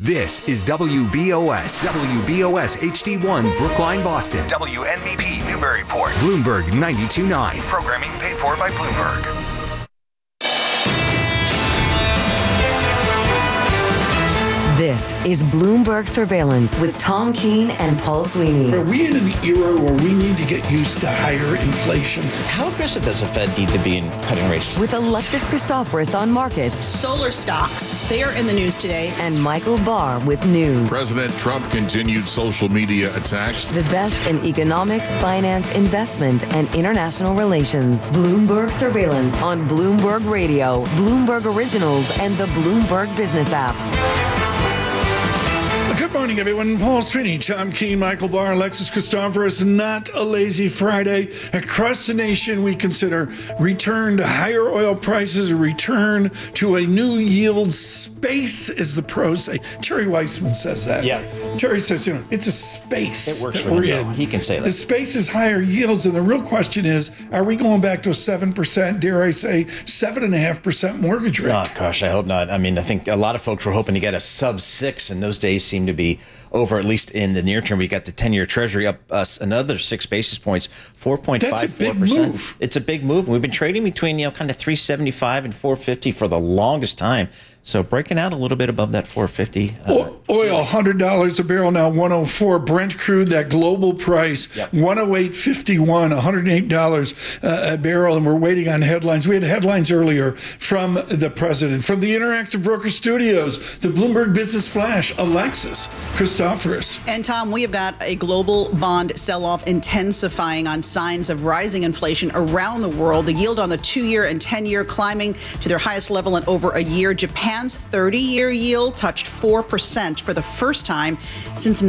This is WBOS HD1 Brookline, Boston. WNBP Newburyport. Bloomberg 92.9. Programming paid for by Bloomberg. This is Bloomberg Surveillance with Tom Keene and Paul Sweeney. Are we in an era where we need to get used to higher inflation? How aggressive does the Fed need to be in cutting rates? With Alexis Christoforous on markets. Solar stocks, they are in the news today. And Michael Barr with news. President Trump continued social media attacks. The best in economics, finance, investment, and international relations. Bloomberg Surveillance on Bloomberg Radio, Bloomberg Originals, and the Bloomberg Business app. Good morning, everyone. Paul Sweeney, Tom Keene, Michael Barr, Alexis Christoforous. Not a lazy Friday. Across the nation, we consider return to higher oil prices, a return to a new yield space, as the pros say. Terry Weissman says that. Yeah. Terry says, it's a space It works that for we're him. in. He can say that. The space is higher yields, and the real question is, are we going back to a 7%, dare I say, 7.5% mortgage rate? Oh, gosh, I hope not. I mean, I think a lot of folks were hoping to get a sub-6, and those days seem to be over, at least in the near term. We got the 10-year Treasury up another 6 basis points, 4.54%. That's a big move. It's a big move. We've been trading between, kind of 375 and 450 for the longest time. So breaking out a little bit above that 450. Oil, $100 a barrel, now 104. Brent crude, that global price, 108.51, $108 a barrel, and we're waiting on headlines. We had headlines earlier from the president. From the Interactive Broker Studios, the Bloomberg Business Flash, Alexis Christoforous. And Tom, we have got a global bond sell-off intensifying on signs of rising inflation around the world. The yield on the 2-year and 10-year climbing to their highest level in over a year. Japan's 30-year yield touched 4% for the first time since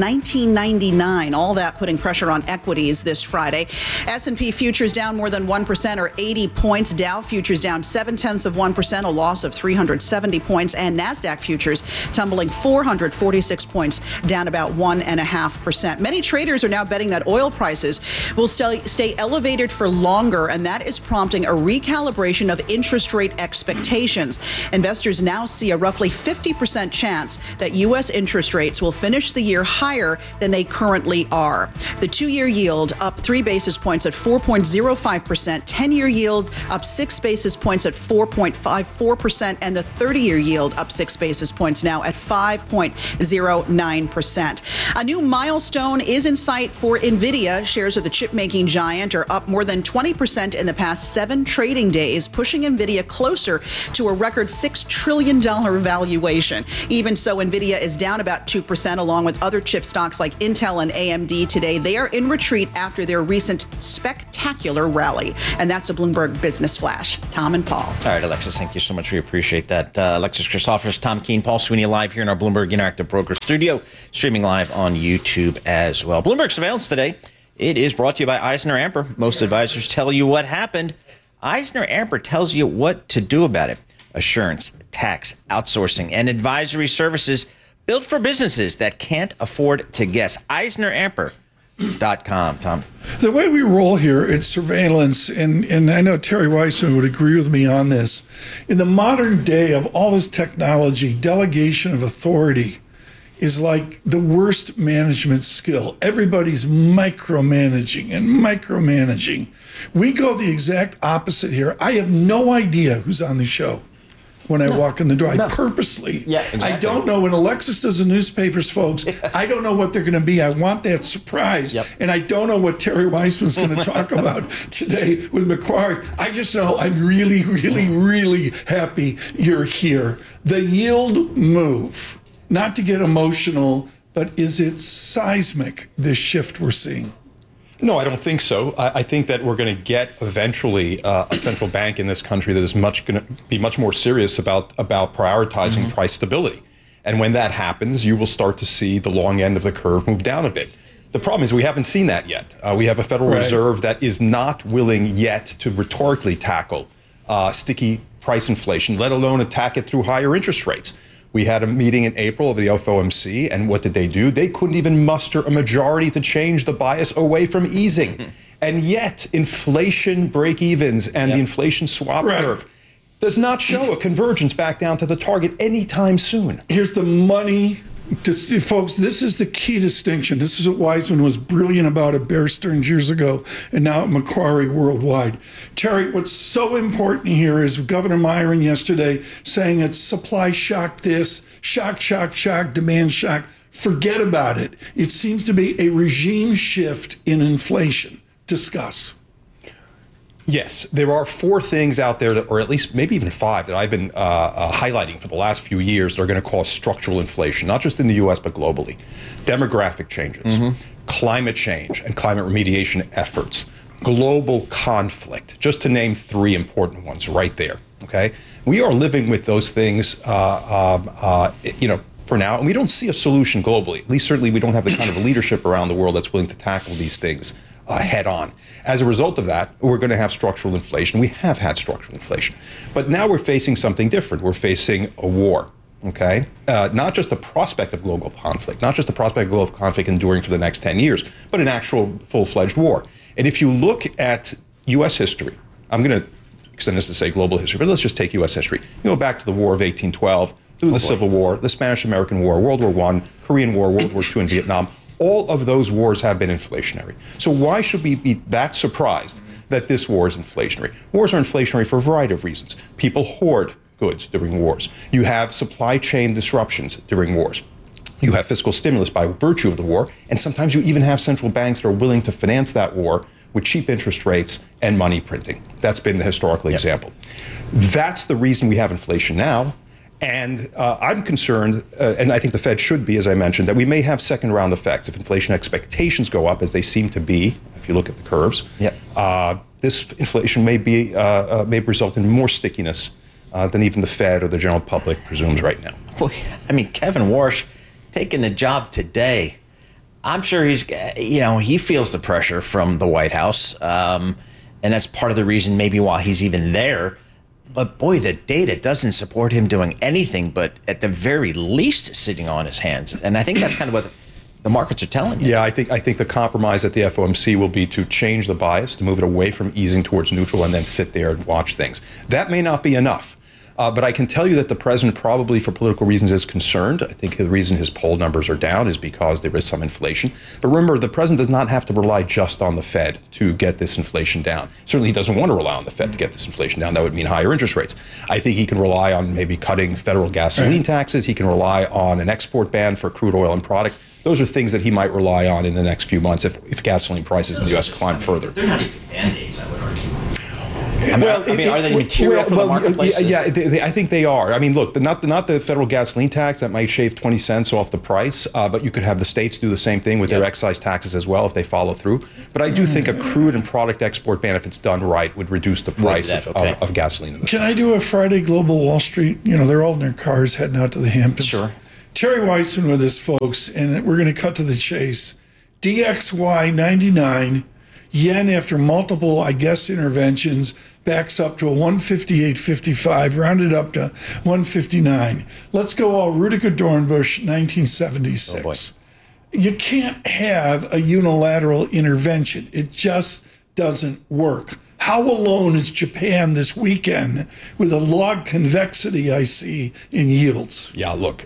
1999. All that putting pressure on equities this Friday. S&P futures down more than 1% or 80 points. Dow futures down 0.7%, a loss of 370 points. And NASDAQ futures tumbling 446 points, down about 1.5%. Many traders are now betting that oil prices will stay elevated for longer, and that is prompting a recalibration of interest rate expectations. Investors now see a roughly 50% chance that U.S. interest rates will finish the year higher than they currently are. The 2-year yield up 3 basis points at 4.05%, 10-year yield up 6 basis points at 4.54%, and the 30-year yield up 6 basis points now at 5.09%. A new milestone is in sight for NVIDIA. Shares of the chip-making giant are up more than 20% in the past 7 trading days, pushing NVIDIA closer to a record $6 trillion valuation. Even so, NVIDIA is down about 2%, along with other chip stocks like Intel and AMD today. They are in retreat after their recent spectacular rally. And that's a Bloomberg Business Flash. Tom and Paul. All right, Alexis, thank you so much. We appreciate that. Alexis Christoforous, Tom Keene, Paul Sweeney live here in our Bloomberg Interactive Broker Studio, streaming live on YouTube as well. Bloomberg Surveillance today, it is brought to you by EisnerAmper. Most advisors tell you what happened. EisnerAmper tells you what to do about it. Assurance, tax, outsourcing, and advisory services built for businesses that can't afford to guess. EisnerAmper.com, Tom. The way we roll here, it's surveillance, and I know Terry Weissman would agree with me on this. In the modern day of all this technology, delegation of authority is like the worst management skill. Everybody's micromanaging. We go the exact opposite here. I have no idea who's on the show when I walk in the door. I purposely. Yeah, exactly. I don't know. When Alexis does the newspapers, folks, I don't know what they're going to be. I want that surprise. Yep. And I don't know what Terry Weissman's going to talk about today with Macquarie. I just know I'm really, really, really happy you're here. The yield move, not to get emotional, but is it seismic, this shift we're seeing? No, I don't think so. I think that we're going to get eventually a central bank in this country that is going to be much more serious about prioritizing price stability. And when that happens, you will start to see the long end of the curve move down a bit. The problem is we haven't seen that yet. We have a Federal Reserve that is not willing yet to rhetorically tackle sticky price inflation, let alone attack it through higher interest rates. We had a meeting in April of the FOMC, and what did they do? They couldn't even muster a majority to change the bias away from easing. And yet, inflation break-evens and the inflation swap curve does not show a convergence back down to the target anytime soon. Here's the money Folks, this is the key distinction. This is what Wiseman was brilliant about at Bear Stearns years ago and now at Macquarie worldwide. Terry, what's so important here is Governor Myron yesterday saying it's supply shock this, shock, demand shock. Forget about it. It seems to be a regime shift in inflation. Discuss. Yes, there are 4 things out there, or at least maybe even 5, that I've been highlighting for the last few years that are going to cause structural inflation, not just in the U.S., but globally. Demographic changes, climate change and climate remediation efforts, global conflict, just to name 3 important ones right there, okay? We are living with those things, for now, and we don't see a solution globally. At least certainly we don't have the kind of leadership around the world that's willing to tackle these things head on. As a result of that, we're going to have structural inflation. We have had structural inflation. But now we're facing something different. We're facing a war, okay? Not just the prospect of global conflict, not just the prospect of global conflict enduring for the next 10 years, but an actual full-fledged war. And if you look at U.S. history, I'm going to extend this to say global history, but let's just take U.S. history. You go back to the War of 1812, through the Civil War, the Spanish-American War, World War I, Korean War, World War II, and Vietnam. All of those wars have been inflationary. So why should we be that surprised that this war is inflationary? Wars are inflationary for a variety of reasons. People hoard goods during wars. You have supply chain disruptions during wars. You have fiscal stimulus by virtue of the war, and sometimes you even have central banks that are willing to finance that war with cheap interest rates and money printing. That's been the historical example. That's the reason we have inflation now. And I'm concerned, and I think the Fed should be, as I mentioned, that we may have second round effects if inflation expectations go up, as they seem to be, if you look at the curves. This inflation may result in more stickiness than even the Fed or the general public presumes right now. Boy, I mean, Kevin Warsh taking the job today. I'm sure he feels the pressure from the White House, and that's part of the reason maybe why he's even there. But boy, the data doesn't support him doing anything but at the very least sitting on his hands. And I think that's kind of what the markets are telling you. Yeah, I think the compromise at the FOMC will be to change the bias, to move it away from easing towards neutral and then sit there and watch things. That may not be enough. But I can tell you that the president probably for political reasons is concerned. I think the reason his poll numbers are down is because there is some inflation. But remember, the president does not have to rely just on the Fed to get this inflation down. Certainly he doesn't want to rely on the Fed to get this inflation down. That would mean higher interest rates. I think he can rely on maybe cutting federal gasoline taxes. He can rely on an export ban for crude oil and product. Those are things that he might rely on in the next few months if gasoline prices in the U.S. climb further. They're not even band-aids, I would argue. Are they material for the marketplace? Yeah, I think they are. I mean, look, not the federal gasoline tax that might shave 20 cents off the price, but you could have the states do the same thing with their excise taxes as well if they follow through. But I do think a crude and product export ban, if it's done right, would reduce the price of gasoline. Can I do a Friday Global Wall Street? They're all in their cars heading out to the Hamptons. Sure. Terry Weissman with us, folks, and we're going to cut to the chase. DXY 99, yen after multiple, interventions, backs up to a 158.55, rounded up to 159. Let's go all Rudiger Dornbusch, 1976. You can't have a unilateral intervention. It just doesn't work. How alone is Japan this weekend with the log convexity I see in yields? Yeah, look,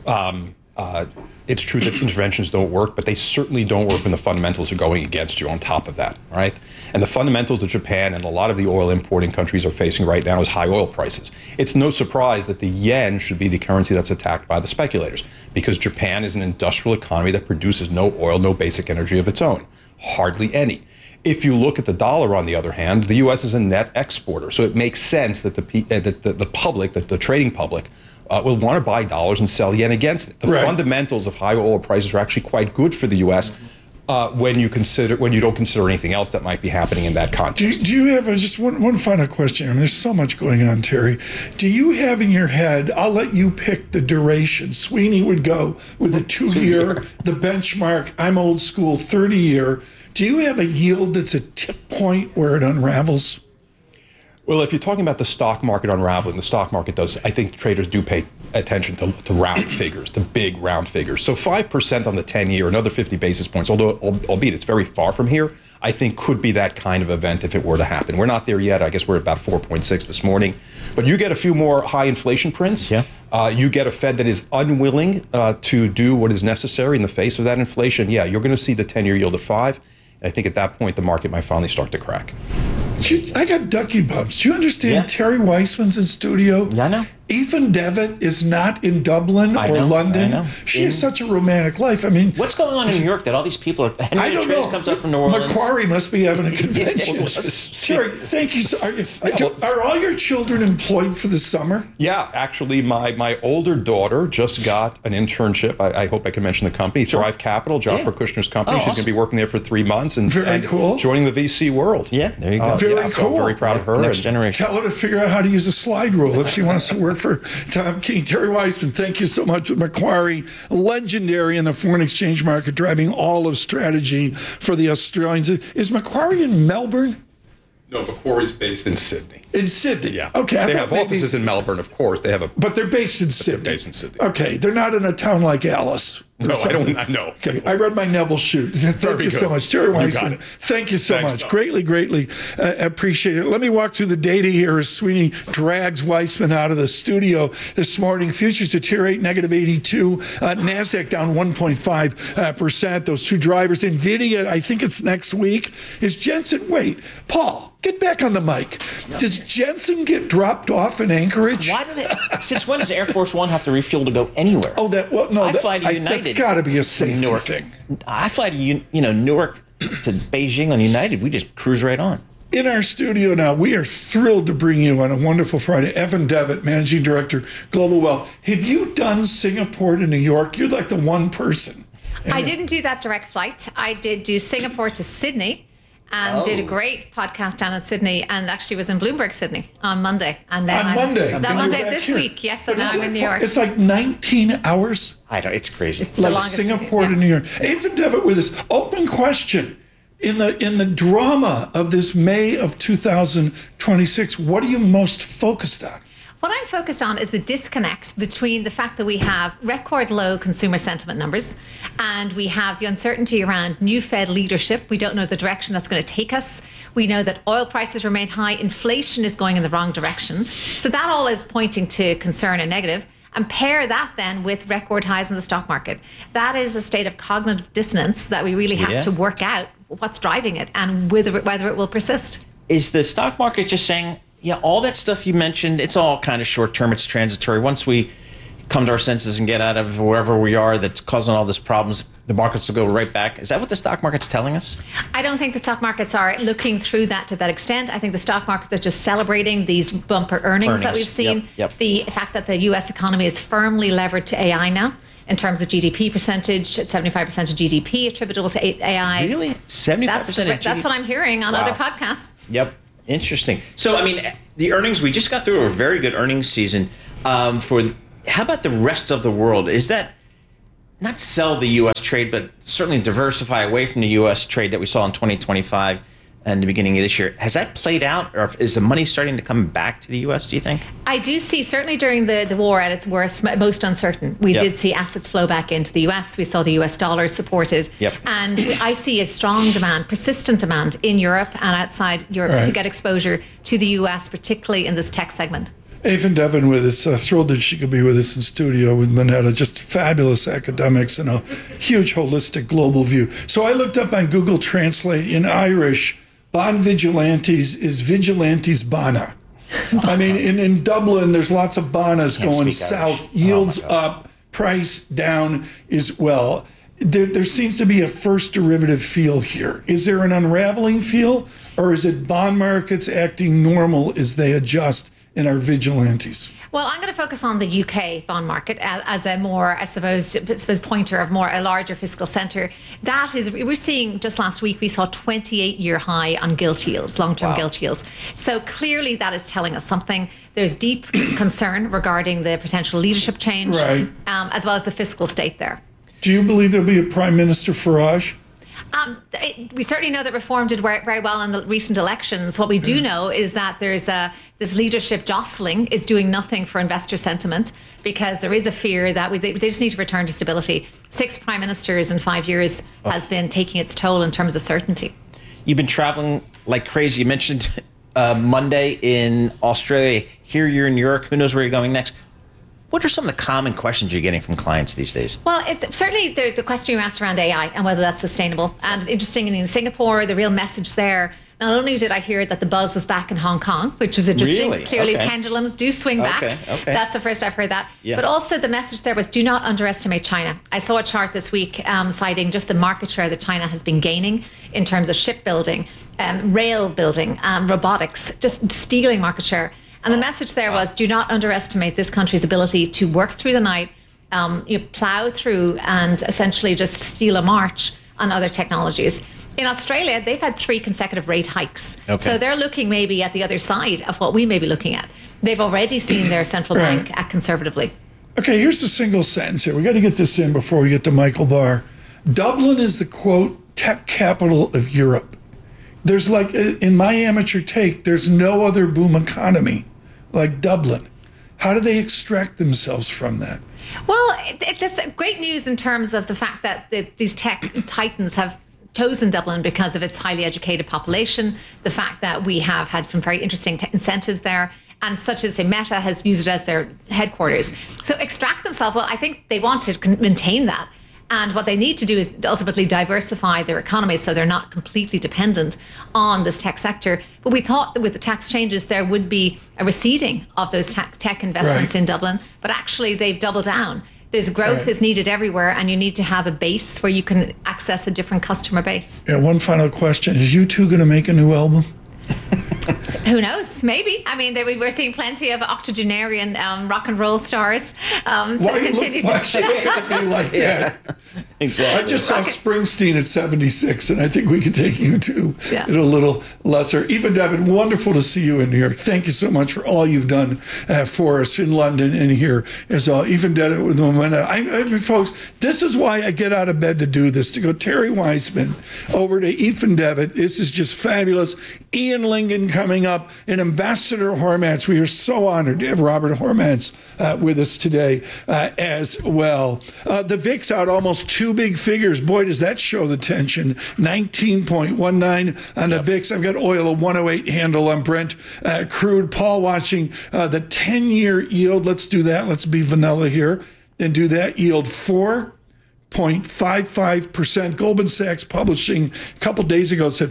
it's true that interventions don't work, but they certainly don't work when the fundamentals are going against you on top of that, right? And the fundamentals that Japan and a lot of the oil importing countries are facing right now is high oil prices. It's no surprise that the yen should be the currency that's attacked by the speculators, because Japan is an industrial economy that produces no oil, no basic energy of its own, hardly any. If you look at the dollar, on the other hand, the U.S. is a net exporter, so it makes sense that the public, that the trading public, will want to buy dollars and sell yen against it. The fundamentals of high oil prices are actually quite good for the U.S. When you don't consider anything else that might be happening in that context. Do you have just one final question? I mean, there's so much going on, Terry. Do you have in your head? I'll let you pick the duration. Sweeney would go with a 2-year, the benchmark. I'm old school, 30-year. Do you have a yield that's a tip point where it unravels? Well, if you're talking about the stock market unraveling, the stock market does. I think traders do pay attention to round figures, to big round figures. So 5% on the 10-year, another 50 basis points, although albeit it's very far from here, I think could be that kind of event if it were to happen. We're not there yet. I guess we're at about 4.6 this morning. But you get a few more high inflation prints. you get a Fed that is unwilling to do what is necessary in the face of that inflation, yeah, you're going to see the 10-year yield at 5. And I think at that point, the market might finally start to crack. I got ducky bumps. Do you understand? Yeah. Terry Weissman's in studio. Yeah, I know. Ethan Devitt is not in Dublin or London. I know. She has such a romantic life. I mean, What's going on in New York that all these people are? I don't know. Comes up from New Orleans. Macquarie must be having a convention. Terry, thank you. Are all your children employed for the summer? Yeah, actually, my older daughter just got an internship. I hope I can mention the company, Thrive Capital, Joshua Kushner's company. She's going to be working there for 3 months and cool. joining the VC world. Yeah, there you go. Very yeah, cool. So I'm very proud of her. Next generation. Tell her to figure out how to use a slide rule if she wants to work for Tom Keene. Terry Weissman, thank you so much with Macquarie, legendary in the foreign exchange market, driving all of strategy for the Australians. Is Macquarie in Melbourne? No, Macquarie's based in Sydney. In Sydney? Yeah. Okay. They have offices in Melbourne, of course. They have a. But they're based in Sydney. Based in Sydney. Okay. They're not in a town like Alice. No, I don't know. Okay, I read my Neville shoot. Thank you so much. Terry Weissman, thank you so much. Tom. Greatly appreciate it. Let me walk through the data here as Sweeney drags Weissman out of the studio this morning. Futures deteriorate, negative 82. NASDAQ down 1.5%. Those two drivers. NVIDIA, I think it's next week. Is Jensen, wait, Paul, get back on the mic. Does Jensen get dropped off in Anchorage? Why do they? Since when does Air Force One have to refuel to go anywhere? Oh, I fly to United. That's got to be a safety Newark. thing. I fly to Newark to Beijing on United. We just cruise right on. In our studio now, we are thrilled to bring you on a wonderful Friday. Evan Devitt, Managing Director, Global Wealth. Have you done Singapore to New York? You're like the one person. I didn't do that direct flight. I did do Singapore to Sydney. And did a great podcast down in Sydney, and actually was in Bloomberg, Sydney on Monday. And then On Monday? That Monday Back this here. week, yes. So But now it's I'm in New York. It's like 19 hours. I don't. It's crazy. It's the Like longest. Singapore to New York. Evan Devitt with us. Open question. In the drama of this May of 2026, what are you most focused on? What I'm focused on is the disconnect between the fact that we have record low consumer sentiment numbers and we have the uncertainty around new Fed leadership. We don't know the direction that's going to take us. We know that oil prices remain high. Inflation is going in the wrong direction. So that all is pointing to concern and negative. And pair that then with record highs in the stock market. That is a state of cognitive dissonance that we really have to work out what's driving it and whether it will persist. Is the stock market just saying, yeah, all that stuff you mentioned, it's all kind of short term, it's transitory. Once we come to our senses and get out of wherever we are that's causing all these problems, the markets will go right back. Is that what the stock market's telling us? I don't think the stock markets are looking through that to that extent. I think the stock markets are just celebrating these bumper earnings that we've seen. Yep. The fact that the US economy is firmly levered to AI now. In terms of GDP percentage, it's 75% of GDP attributable to AI. Really? 75% of GDP? That's what I'm hearing on other podcasts. Yep. Interesting. So, I mean, the earnings, we just got through a very good earnings season. How about the rest of the world? Is that not sell the U.S. trade, but certainly diversify away from the U.S. trade that we saw in 2025 and the beginning of this year? Has that played out, or is the money starting to come back to the U.S., do you think? I do see, certainly during the war at its worst, most uncertain, we did see assets flow back into the US. We saw the US dollar supported. And I see a strong demand, persistent demand in Europe and outside Europe to get exposure to the US, particularly in this tech segment. Evan Devitt with us. Thrilled that she could be with us in studio with Minetta. Just fabulous academics and a huge holistic global view. So I looked up on Google Translate in Irish, bond vigilantes is vigilantes bana. I mean, in Dublin, there's lots of banas going south. Yields up, price down as well. There seems to be a first derivative feel here. Is there an unraveling feel, or is it bond markets acting normal as they adjust and are vigilantes? Well, I'm going to focus on the UK bond market as a more, I suppose, pointer of a larger fiscal centre. That is, we're seeing just last week, we saw 28-year high on gilt yields, long-term gilt yields. So clearly that is telling us something. There's deep concern regarding the potential leadership change, as well as the fiscal state there. Do you believe there'll be a Prime Minister Farage? We certainly know that Reform did very well in the recent elections. What we do know is that there's this leadership jostling is doing nothing for investor sentiment, because there is a fear that they just need to return to stability. 6 prime ministers in 5 years has been taking its toll in terms of certainty. You've been traveling like crazy. You mentioned Monday in Australia. Here you're in New York. Who knows where you're going next? What are some of the common questions you're getting from clients these days? Well, it's certainly the question you asked around AI and whether that's sustainable. And interestingly, in Singapore, the real message there, not only did I hear that the buzz was back in Hong Kong, which was interesting. Really? Clearly, Okay. pendulums do swing back. Okay. That's the first I've heard that. Yeah. But also the message there was, do not underestimate China. I saw a chart this week citing just the market share that China has been gaining in terms of shipbuilding, rail building, robotics, just stealing market share. And the message there was, do not underestimate this country's ability to work through the night, you plow through and essentially just steal a march on other technologies. In Australia, they've had 3 consecutive rate hikes. Okay. So they're looking maybe at the other side of what we may be looking at. They've already seen their central bank act conservatively. Okay, here's a single sentence here. We got to get this in before we get to Michael Barr. Dublin is the, quote, tech capital of Europe. There's like, in my amateur take, there's no other boom economy like Dublin. How do they extract themselves from that? Well, it's great news in terms of the fact that these tech titans have chosen Dublin because of its highly educated population, the fact that we have had some very interesting incentives there, and such as Meta has used it as their headquarters. So extract themselves, well, I think they want to maintain that. And what they need to do is ultimately diversify their economy so they're not completely dependent on this tech sector. But we thought that with the tax changes, there would be a receding of those tech investments in Dublin, but actually they've doubled down. There's growth is needed everywhere, and you need to have a base where you can access a different customer base. Yeah, one final question. Is U2 going to make a new album? Who knows? Maybe. I mean, we're seeing plenty of octogenarian rock and roll stars. Why should you look at me like that? Exactly. I just saw Springsteen at 76, and I think we could take you to Yeah. at a little lesser. Eva Devin, wonderful to see you in New York. Thank you so much for all you've done for us in London and here as well. Eva Devin with Momentum. I mean, folks, this is why I get out of bed to do this, to go Terry Weissman over to Ethan Devitt. This is just fabulous. Ian Lingen coming up, and Ambassador Hormats. We are so honored to have Robert Hormats with us today as well. The VIX out almost 2 big figures. Boy, does that show the tension. 19.19 on the VIX. I've got oil, a 108 handle on Brent crude. Paul watching the 10-year yield. Let's do that. Let's be vanilla here and do that. Yield 4.55%. Goldman Sachs Publishing a couple days ago said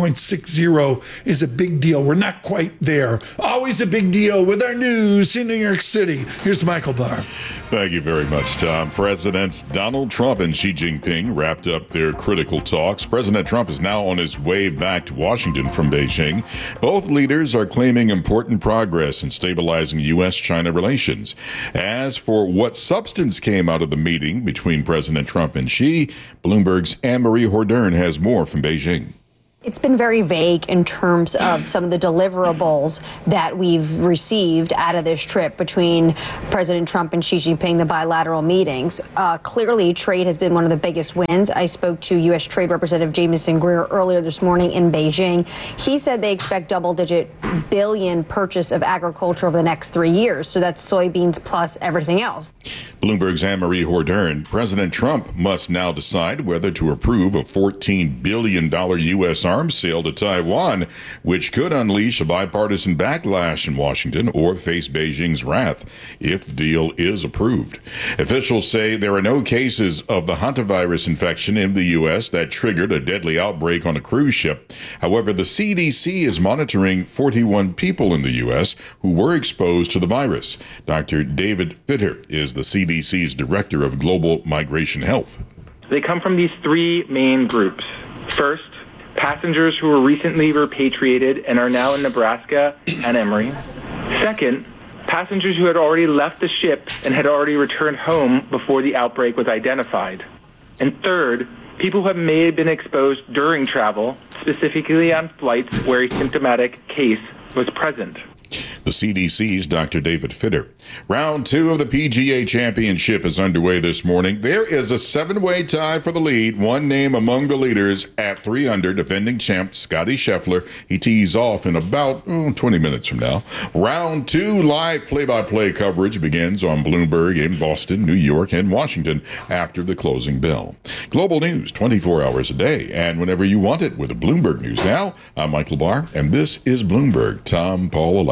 4.60 is a big deal. We're not quite there. Always a big deal with our news in New York City. Here's Michael Barr. Thank you very much, Tom. Presidents Donald Trump and Xi Jinping wrapped up their critical talks. President Trump is now on his way back to Washington from Beijing. Both leaders are claiming important progress in stabilizing U.S.-China relations. As for what substance came out of the meeting between President Trump and Xi, Bloomberg's Anne-Marie Hordern has more from Beijing. It's been very vague in terms of some of the deliverables that we've received out of this trip between President Trump and Xi Jinping, the bilateral meetings. Clearly, trade has been one of the biggest wins. I spoke to U.S. Trade Representative Jamieson Greer earlier this morning in Beijing. He said they expect double-digit billion purchase of agriculture over the next 3 years. So that's soybeans plus everything else. Bloomberg's Anne-Marie Hordern. President Trump must now decide whether to approve a $14 billion U.S. arms sale to Taiwan, which could unleash a bipartisan backlash in Washington or face Beijing's wrath if the deal is approved. Officials say there are no cases of the hantavirus infection in the U.S. that triggered a deadly outbreak on a cruise ship. However, the CDC is monitoring 41 people in the U.S. who were exposed to the virus. Dr. David Fitter is the CDC's Director of Global Migration Health. They come from these 3 main groups. First, passengers who were recently repatriated and are now in Nebraska and Emory. Second, passengers who had already left the ship and had already returned home before the outbreak was identified. And third, people who may have been exposed during travel, specifically on flights where a symptomatic case was present. The CDC's Dr. David Fitter. Round 2 of the PGA Championship is underway this morning. There is a 7-way tie for the lead. One name among the leaders at 3 under, defending champ Scottie Scheffler. He tees off in about 20 minutes from now. Round 2 live play-by-play coverage begins on Bloomberg in Boston, New York, and Washington after the closing bell. Global news 24 hours a day and whenever you want it with the Bloomberg News Now. I'm Michael Barr, and this is Bloomberg. Tom, Paul, Alexis. Michael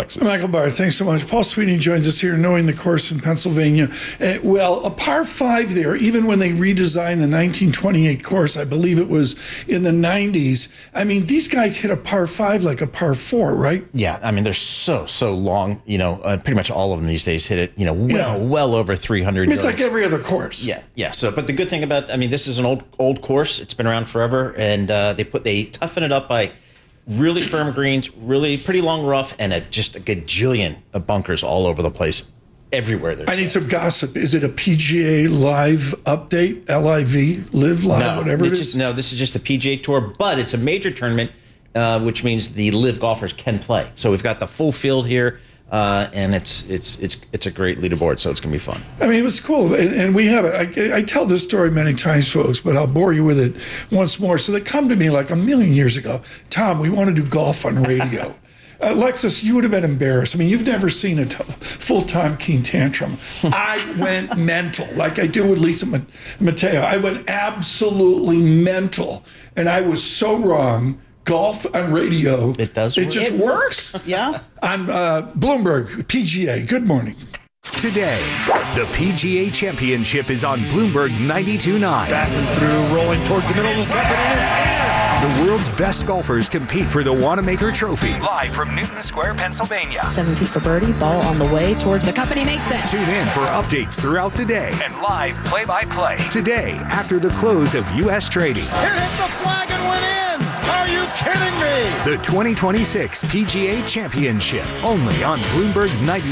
Michael Barr, thanks so much. Paul Sweeney joins us here, knowing the course in Pennsylvania. Well, a par 5 there, even when they redesigned the 1928 course, I believe it was in the 90s. I mean, these guys hit a par 5 like a par 4, right? Yeah, I mean, they're so long. Pretty much all of them these days hit it, well over 300 It's yards. like every other course. Yeah. So, but the good thing about, this is an old course. It's been around forever, and they toughen it up by really firm greens, really pretty long rough, and just a gajillion of bunkers all over the place, everywhere. I need some gossip. Is it a PGA Live update? Live Live, whatever it is? This is just a PGA Tour, but it's a major tournament, which means the Live golfers can play. So we've got the full field here. And it's a great leaderboard, so it's going to be fun. I mean, it was cool, and we have it. I tell this story many times, folks, but I'll bore you with it once more. So they come to me like a million years ago, Tom, we want to do golf on radio. Alexis, you would have been embarrassed. I mean, you've never seen a full-time Keen tantrum. I went mental, like I do with Lisa Mateo. I went absolutely mental, and I was so wrong. Golf on radio. It does work. It just works. Yeah. On Bloomberg PGA. Good morning. Today, the PGA Championship is on Bloomberg 92.9. Bathing through, rolling towards the middle of the cup, and it is in. The world's best golfers compete for the Wanamaker Trophy. Live from Newton Square, Pennsylvania. 7 feet for birdie, ball on the way towards the cup, and he makes it. Tune in for updates throughout the day. And live play-by-play. Today, after the close of U.S. trading. Here hits the flag and went in. Are you kidding me? The 2026 PGA Championship, only on Bloomberg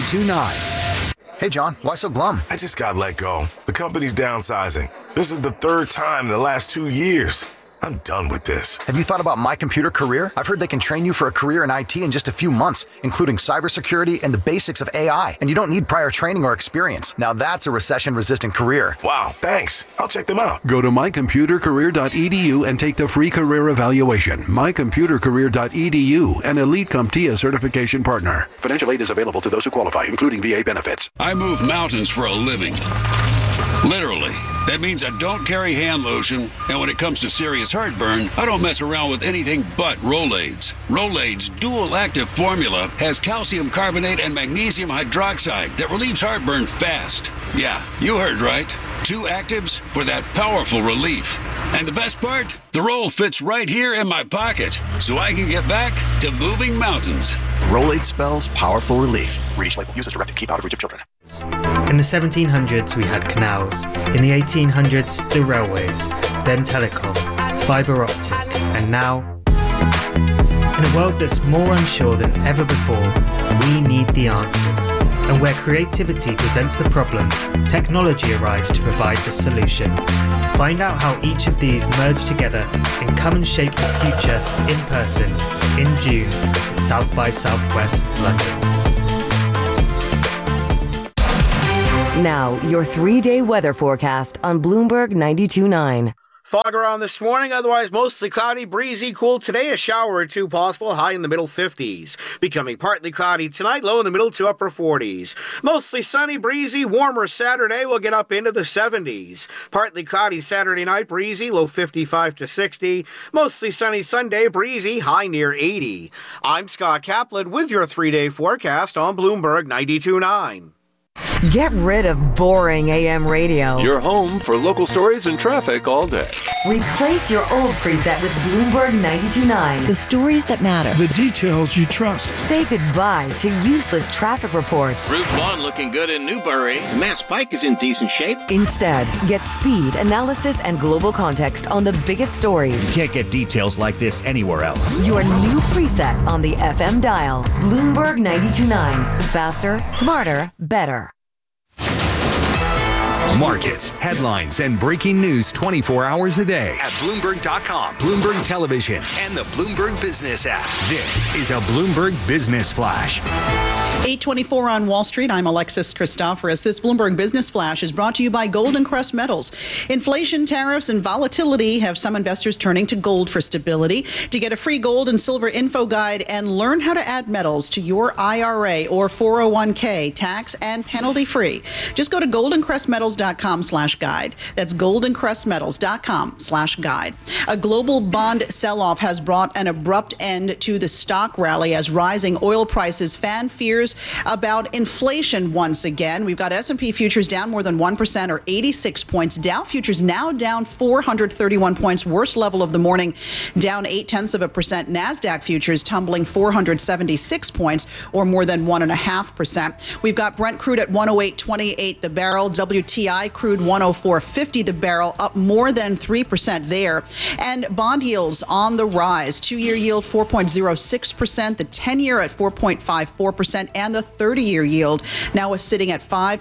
92.9. Hey, John, why so glum? I just got let go. The company's downsizing. This is the third time in the last 2 years. I'm done with this. Have you thought about My Computer Career? I've heard they can train you for a career in IT in just a few months, including cybersecurity and the basics of AI. And you don't need prior training or experience. Now that's a recession-resistant career. Wow, thanks. I'll check them out. Go to mycomputercareer.edu and take the free career evaluation. Mycomputercareer.edu, an Elite CompTIA certification partner. Financial aid is available to those who qualify, including VA benefits. I move mountains for a living. Literally. That means I don't carry hand lotion, and when it comes to serious heartburn, I don't mess around with anything but Rolaids. Rolaids' dual-active formula has calcium carbonate and magnesium hydroxide that relieves heartburn fast. Yeah, you heard right. 2 actives for that powerful relief. And the best part? The roll fits right here in my pocket, so I can get back to moving mountains. Rolaid spells powerful relief. Read each label. Use as directed. Keep out of reach of children. In the 1700s, we had canals. In the 1800s, the railways. Then telecom, fiber optic, and now, in a world that's more unsure than ever before, we need the answers. And where creativity presents the problem, technology arrives to provide the solution. Find out how each of these merge together and come and shape the future in person in June at South by Southwest London. Now, your 3-day weather forecast on Bloomberg 92.9. Fog around this morning, otherwise mostly cloudy, breezy, cool today. A shower or two possible, high in the middle 50s. Becoming partly cloudy tonight, low in the middle to upper 40s. Mostly sunny, breezy, warmer Saturday. We'll get up into the 70s. Partly cloudy Saturday night, breezy, low 55 to 60. Mostly sunny Sunday, breezy, high near 80. I'm Scott Kaplan with your 3-day forecast on Bloomberg 92.9. Get rid of boring AM radio. Your home for local stories and traffic all day. Replace your old preset with Bloomberg 92.9. The stories that matter. The details you trust. Say goodbye to useless traffic reports. Route 1 looking good in Newbury. Mass Pike is in decent shape. Instead, get speed, analysis, and global context on the biggest stories. You can't get details like this anywhere else. Your new preset on the FM dial. Bloomberg 92.9. Faster, smarter, better. Markets, headlines, and breaking news 24 hours a day at Bloomberg.com, Bloomberg Television, and the Bloomberg Business app. This is a Bloomberg Business Flash. 8:24 on Wall Street. I'm Alexis Christoforous. This Bloomberg Business Flash is brought to you by Golden Crest Metals. Inflation, tariffs, and volatility have some investors turning to gold for stability. To get a free gold and silver info guide and learn how to add metals to your IRA or 401k, tax and penalty free, just go to goldencrestmetals.com/guide. That's goldencrestmetals.com/guide. A global bond sell-off has brought an abrupt end to the stock rally as rising oil prices fan fears futures about inflation once again. We've got S&P futures down more than 1% or 86 points. Dow futures now down 431 points, worst level of the morning, down 0.8%. NASDAQ futures tumbling 476 points or more than 1.5%. We've got Brent crude at 108.28 the barrel, WTI crude 104.50 the barrel, up more than 3% there. And bond yields on the rise. 2-year yield 4.06%, the 10-year at 4.54%, and the 30-year yield now is sitting at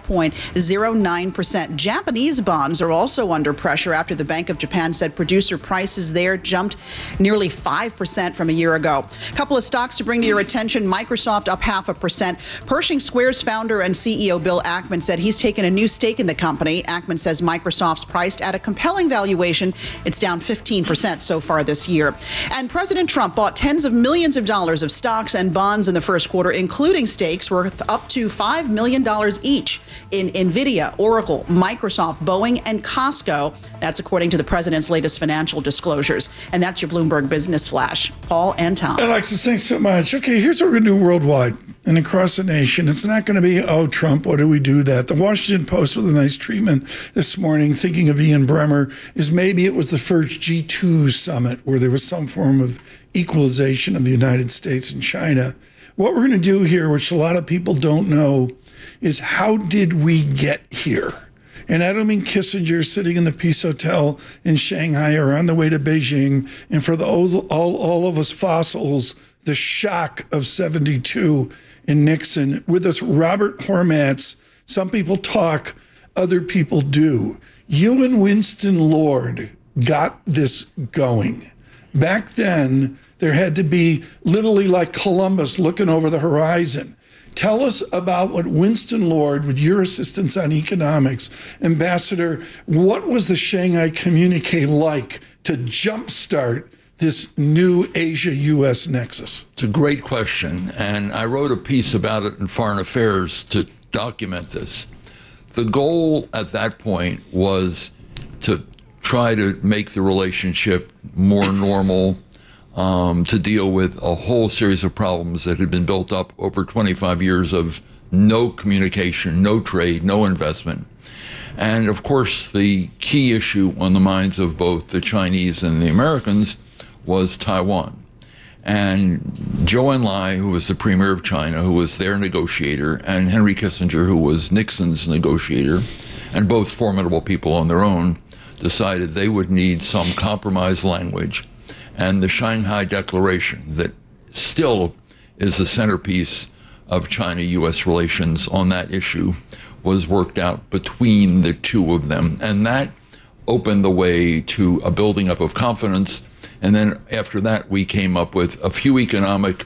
5.09%. Japanese bonds are also under pressure after the Bank of Japan said producer prices there jumped nearly 5% from a year ago. A couple of stocks to bring to your attention. Microsoft up 0.5%. Pershing Square's founder and CEO Bill Ackman said he's taken a new stake in the company. Ackman says Microsoft's priced at a compelling valuation. It's down 15% so far this year. And President Trump bought tens of millions of dollars of stocks and bonds in the first quarter, including stakes worth up to $5 million each in NVIDIA, Oracle, Microsoft, Boeing, and Costco. That's according to the president's latest financial disclosures. And that's your Bloomberg Business Flash. Paul and Tom. Alexis, thanks so much. Okay, here's what we're going to do worldwide and across the nation. It's not going to be, oh, Trump, what do we do that? The Washington Post with a nice treatment this morning, thinking of Ian Bremmer, is maybe it was the first G2 summit where there was some form of equalization of the United States and China. What we're going to do here, which a lot of people don't know, is how did we get here? And I don't mean Kissinger sitting in the Peace Hotel in Shanghai or on the way to Beijing. And for the all of us fossils, the shock of 72 and Nixon. With us, Robert Hormats. Some people talk, other people do. You and Winston Lord got this going. Back then, there had to be literally like Columbus looking over the horizon. Tell us about what Winston Lord, with your assistance on economics, Ambassador, what was the Shanghai Communique like to jumpstart this new Asia-U.S. nexus? It's a great question, and I wrote a piece about it in Foreign Affairs to document this. The goal at that point was to try to make the relationship more normal, to deal with a whole series of problems that had been built up over 25 years of no communication, no trade, no investment. And of course, the key issue on the minds of both the Chinese and the Americans was Taiwan. And Zhou Enlai, who was the premier of China, who was their negotiator, and Henry Kissinger, who was Nixon's negotiator, and both formidable people on their own, decided they would need some compromise language. And the Shanghai Declaration, that still is the centerpiece of China-U.S. relations on that issue, was worked out between the two of them. And that opened the way to a building up of confidence. And then after that, we came up with a few economic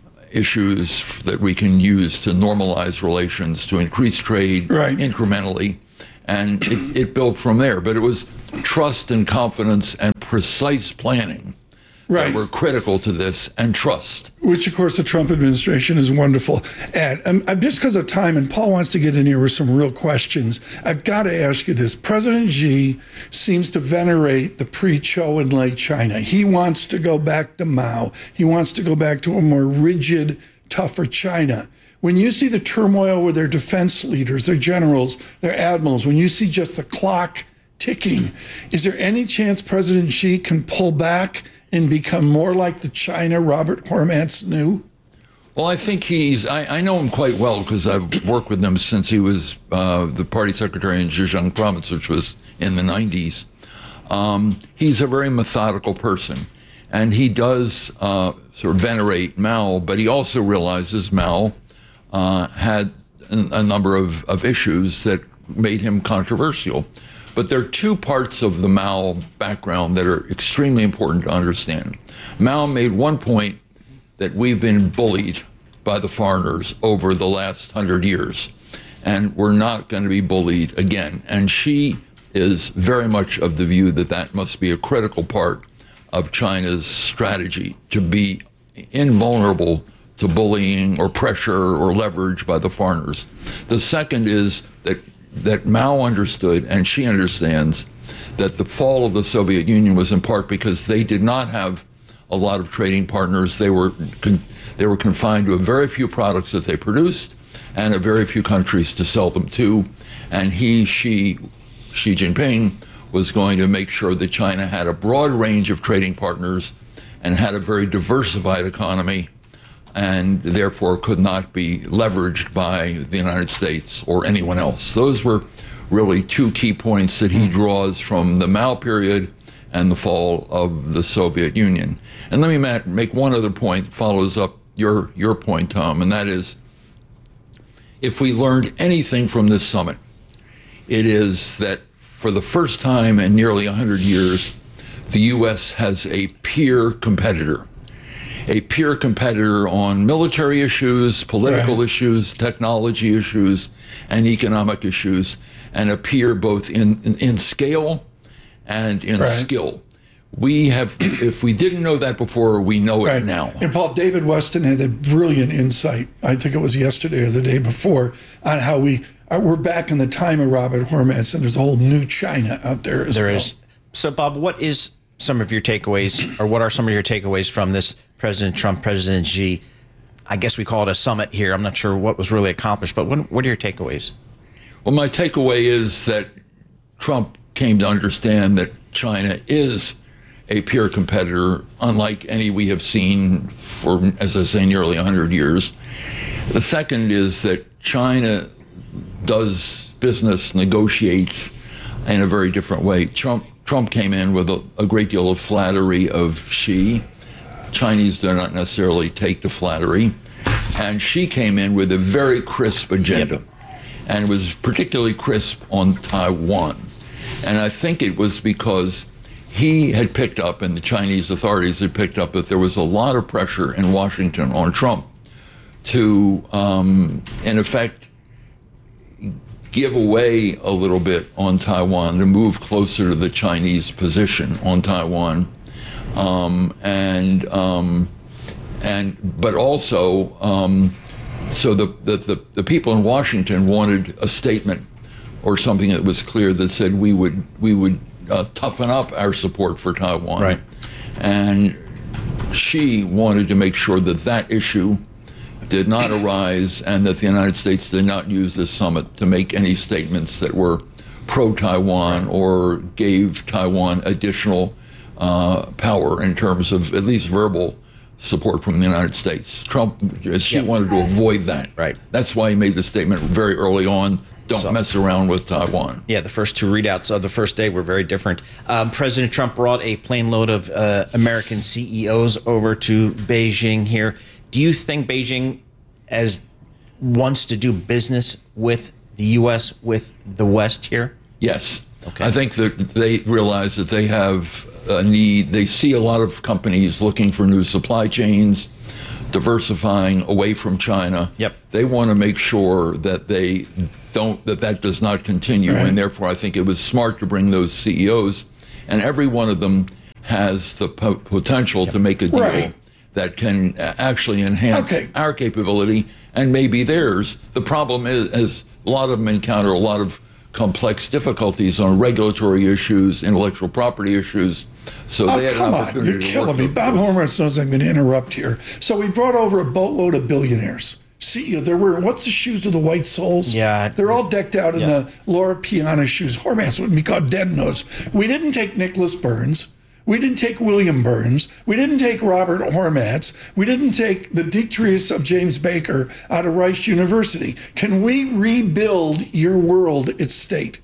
issues that we can use to normalize relations, to increase trade incrementally. And it built from there. But it was trust and confidence and precise planning that were critical to this, and trust. Which, of course, the Trump administration is wonderful at. Just because of time, and Paul wants to get in here with some real questions, I've got to ask you this. President Xi seems to venerate the pre-Zhou Enlai China. He wants to go back to Mao. He wants to go back to a more rigid, tougher China. When you see the turmoil with their defense leaders, their generals, their admirals, when you see just the clock ticking, is there any chance President Xi can pull back and become more like the China Robert Hormats knew? Well, I think I know him quite well because I've worked with him since he was the party secretary in Zhejiang province, which was in the 90s. He's a very methodical person, and he does sort of venerate Mao, but he also realizes Mao had a number of issues that made him controversial. But there are two parts of the Mao background that are extremely important to understand. Mao made one point that we've been bullied by the foreigners over the last 100 years, and we're not going to be bullied again. And Xi is very much of the view that that must be a critical part of China's strategy, to be invulnerable to bullying or pressure or leverage by the foreigners. The second is that Mao understood, and Xi understands, that the fall of the Soviet Union was in part because they did not have a lot of trading partners. They were confined to a very few products that they produced and a very few countries to sell them to. And Xi Jinping was going to make sure that China had a broad range of trading partners and had a very diversified economy, and therefore could not be leveraged by the United States or anyone else. Those were really two key points that he draws from the Mao period and the fall of the Soviet Union. And let me make one other point that follows up your point, Tom, and that is, if we learned anything from this summit, it is that for the first time in nearly 100 years, the U.S. has a peer competitor on military issues, political issues, technology issues, and economic issues, and a peer both in scale and in skill. We have, if we didn't know that before, we know it now. And Paul, David Weston had a brilliant insight, I think it was yesterday or the day before, on how we're back in the time of Robert Hormats, and there's a whole new China out there as well. There is. So, Bob, what is some of your takeaways, or what are some of your takeaways from this President Trump, President Xi? I guess we call it a summit here. I'm not sure what was really accomplished, but what are your takeaways? Well, my takeaway is that Trump came to understand that China is a peer competitor, unlike any we have seen for, as I say, nearly 100 years. The second is that China does business, negotiates in a very different way. Trump came in with a great deal of flattery of Xi. Chinese do not necessarily take the flattery. And Xi came in with a very crisp agenda, and was particularly crisp on Taiwan. And I think it was because he had picked up, and the Chinese authorities had picked up, that there was a lot of pressure in Washington on Trump to, in effect, give away a little bit on Taiwan, to move closer to the Chinese position on Taiwan, but also, so the people in Washington wanted a statement or something that was clear that said we would toughen up our support for Taiwan, right? And Xi wanted to make sure that that issue did not arise, and that the United States did not use this summit to make any statements that were pro-Taiwan or gave Taiwan additional power in terms of at least verbal support from the United States. Xi wanted to avoid that. Right. That's why he made the statement very early on, don't mess around with Taiwan. Yeah, the first two readouts of the first day were very different. President Trump brought a plane load of American CEOs over to Beijing here. Do you think Beijing wants to do business with the U.S., with the West here? Yes. Okay. I think that they realize that they have a need. They see a lot of companies looking for new supply chains, diversifying away from China. Yep. They want to make sure that that does not continue. Right. And therefore, I think it was smart to bring those CEOs, and every one of them has the potential to make a deal that can actually enhance our capability and maybe theirs. The problem is a lot of them encounter a lot of complex difficulties on regulatory issues, intellectual property issues. So they had an opportunity you're killing me. Bob Hormats knows I'm going to interrupt here. So we brought over a boatload of billionaires. See, they're wearing, what's the shoes with the white soles? Yeah. They're all decked out in the Laura Piana shoes. Hormats would be called dead nose. We didn't take Nicholas Burns. We didn't take William Burns. We didn't take Robert Hormats. We didn't take the Detrius of James Baker out of Rice University. Can we rebuild your world, its state?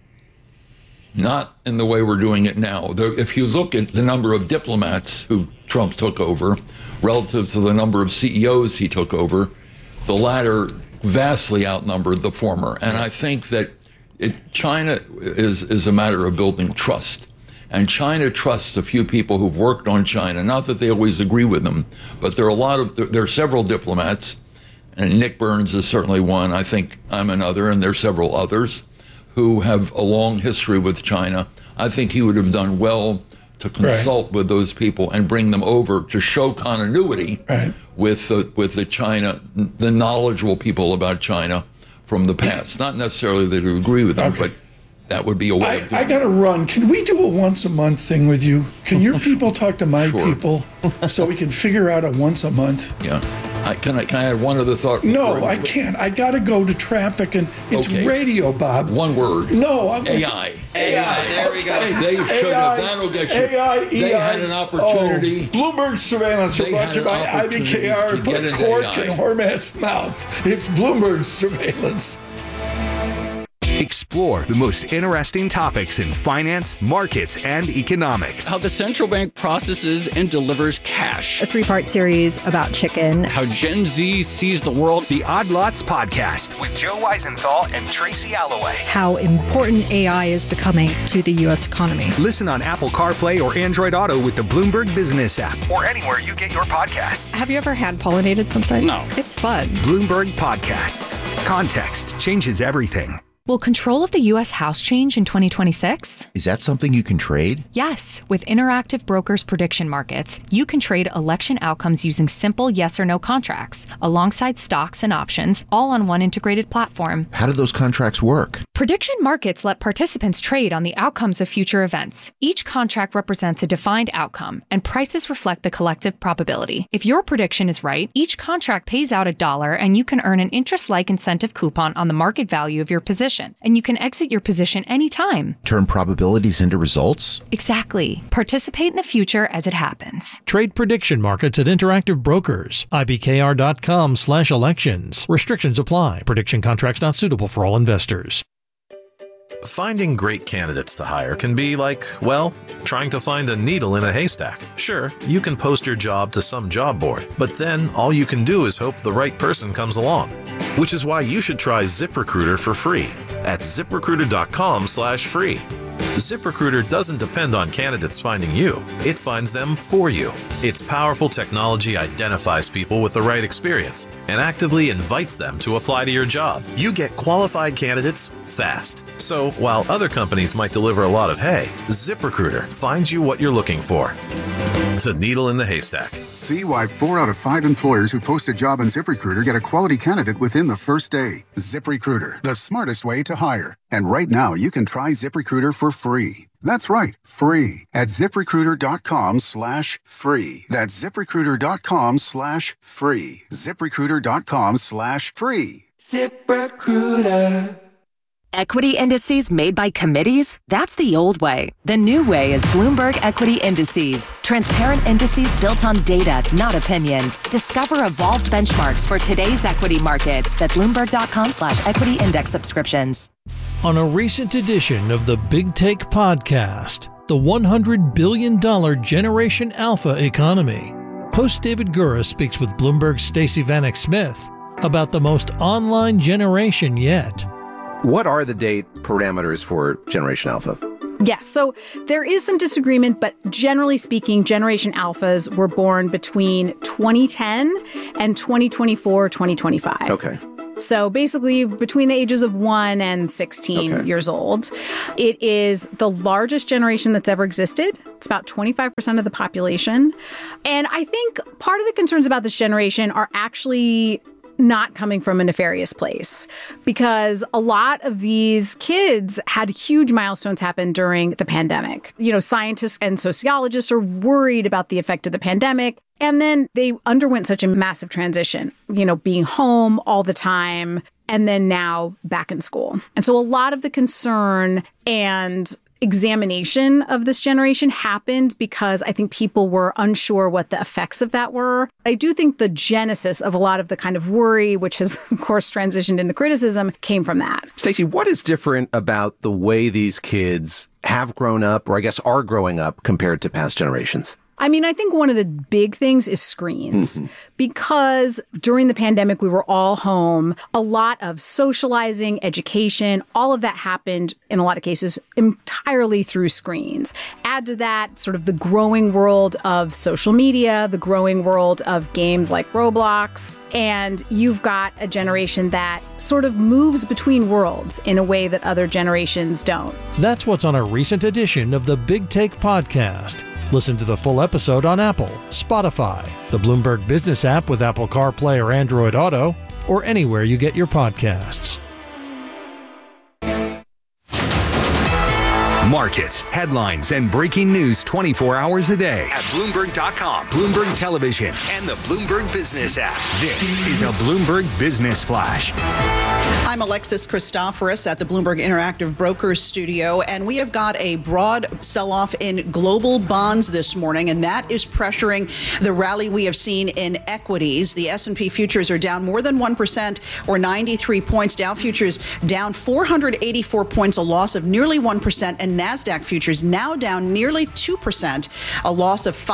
Not in the way we're doing it now. If you look at the number of diplomats who Trump took over relative to the number of CEOs he took over, the latter vastly outnumbered the former. And I think that China is a matter of building trust. And China trusts a few people who've worked on China. Not that they always agree with them, but there are several diplomats, and Nick Burns is certainly one. I think I'm another, and there are several others who have a long history with China. I think he would have done well to consult with those people and bring them over to show continuity with the China, the knowledgeable people about China from the past. Not necessarily that you agree with them, but That would be a way of doing I got to run. Can we do a once a month thing with you? Can your people talk to my people so we can figure out a once a month? Yeah. Can I add one other thought? No, I can't. I got to go to traffic, and it's radio, Bob. One word. No, AI. There we go. They should have. That'll get you. They had an opportunity. Bloomberg surveillance brought to you by IBKR. Put a cork in Hormath's mouth. It's Bloomberg surveillance. Explore the most interesting topics in finance, markets, and economics. How the central bank processes and delivers cash. A 3-part series about chicken. How Gen Z sees the world. The Odd Lots Podcast with Joe Weisenthal and Tracy Alloway. How important AI is becoming to the U.S. economy. Listen on Apple CarPlay or Android Auto with the Bloomberg Business app or anywhere you get your podcasts. Have you ever hand-pollinated something? No. It's fun. Bloomberg Podcasts. Context changes everything. Will control of the U.S. House change in 2026? Is that something you can trade? Yes. With Interactive Brokers Prediction Markets, you can trade election outcomes using simple yes or no contracts, alongside stocks and options, all on one integrated platform. How do those contracts work? Prediction markets let participants trade on the outcomes of future events. Each contract represents a defined outcome, and prices reflect the collective probability. If your prediction is right, each contract pays out $1, and you can earn an interest-like incentive coupon on the market value of your position. And you can exit your position anytime. Turn probabilities into results? Exactly. Participate in the future as it happens. Trade prediction markets at Interactive Brokers. IBKR.com/elections. Restrictions apply. Prediction contracts not suitable for all investors. Finding great candidates to hire can be like, well, trying to find a needle in a haystack. Sure, you can post your job to some job board, but then all you can do is hope the right person comes along. Which is why you should try ZipRecruiter for free at ZipRecruiter.com/free. ZipRecruiter doesn't depend on candidates finding you. It finds them for you. Its powerful technology identifies people with the right experience and actively invites them to apply to your job. You get qualified candidates fast. So while other companies might deliver a lot of hay, ZipRecruiter finds you what you're looking for. The needle in the haystack. See why 4 out of 5 employers who post a job on ZipRecruiter get a quality candidate within the first day. ZipRecruiter, the smartest way to hire. And right now, you can try ZipRecruiter for free. That's right, free at ZipRecruiter.com/free. That's ZipRecruiter.com/free. ZipRecruiter.com/free. ZipRecruiter. Equity indices made by committees? That's the old way. The new way is Bloomberg Equity Indices. Transparent indices built on data, not opinions. Discover evolved benchmarks for today's equity markets at Bloomberg.com/equity index subscriptions. On a recent edition of the Big Take Podcast, the $100 billion Generation Alpha economy, host David Gura speaks with Bloomberg's Stacey Vanek Smith about the most online generation yet. What are the date parameters for Generation Alpha? Yes, so there is some disagreement, but generally speaking, Generation Alphas were born between 2010 and 2024, 2025. Okay. So basically between the ages of 1 and 16 years old. It is the largest generation that's ever existed. It's about 25% of the population. And I think part of the concerns about this generation are actually not coming from a nefarious place, because a lot of these kids had huge milestones happen during the pandemic. You know, scientists and sociologists are worried about the effect of the pandemic. And then they underwent such a massive transition, you know, being home all the time and then now back in school. And so a lot of the concern and examination of this generation happened because I think people were unsure what the effects of that were. I do think the genesis of a lot of the kind of worry, which has, of course, transitioned into criticism, came from that. Stacey, what is different about the way these kids have grown up, or I guess are growing up, compared to past generations? I mean, I think one of the big things is screens, because during the pandemic, we were all home. A lot of socializing, education, all of that happened in a lot of cases entirely through screens. Add to that sort of the growing world of social media, the growing world of games like Roblox, and you've got a generation that sort of moves between worlds in a way that other generations don't. That's what's on a recent edition of the Big Take Podcast. Listen to the full episode on Apple, Spotify, the Bloomberg Business app with Apple CarPlay or Android Auto, or anywhere you get your podcasts. Markets, headlines, and breaking news 24 hours a day at Bloomberg.com, Bloomberg Television, and the Bloomberg Business app. This is a Bloomberg Business Flash. I'm Alexis Christoforous at the Bloomberg Interactive Brokers Studio, and we have got a broad sell-off in global bonds this morning, and that is pressuring the rally we have seen in equities. The S&P futures are down more than 1% or 93 points. Dow futures down 484 points, a loss of nearly 1%, and NASDAQ futures now down nearly 2%, a loss of